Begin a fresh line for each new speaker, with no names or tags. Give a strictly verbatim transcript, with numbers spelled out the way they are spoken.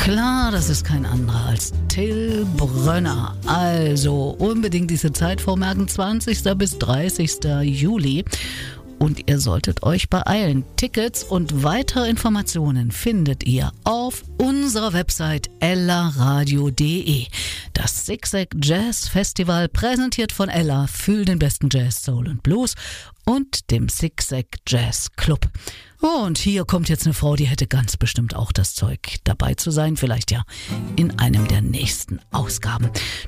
Klar, das ist kein anderer als Till Brönner. Also unbedingt diese Zeit vormerken, zwanzigsten bis dreißigsten Juli. Und ihr solltet euch beeilen. Tickets und weitere Informationen findet ihr auf unserer Website ella radio punkt de. Das Zigzag Jazz Festival, präsentiert von Ella, für den besten Jazz, Soul und Blues und dem Zigzag Jazz Club. Und hier kommt jetzt eine Frau, die hätte ganz bestimmt auch das Zeug, dabei zu sein, vielleicht ja in einem der nächsten Ausgaben.